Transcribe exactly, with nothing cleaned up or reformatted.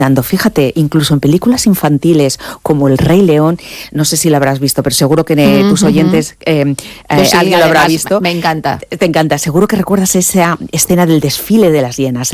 dando. Fíjate, incluso en películas infantiles como El Rey León, no sé si la habrás visto, pero seguro que eh, tus oyentes, eh, eh, sí, alguien lo habrá visto. Me encanta. Te encanta, seguro que recuerdas esa escena del desfile de las hienas.